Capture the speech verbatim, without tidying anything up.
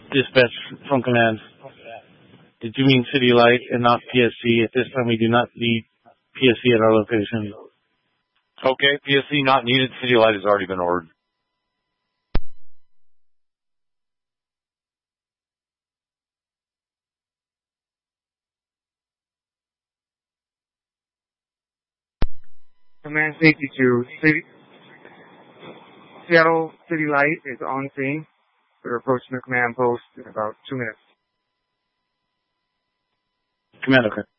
Dispatch from command. Did you mean City Light and not P S C? At this time, we do not need P S C at our location. Okay, P S C not needed. City Light has already been ordered. Command safety to City, Seattle City Light is on scene. We're approaching the command post in about two minutes. Command, okay.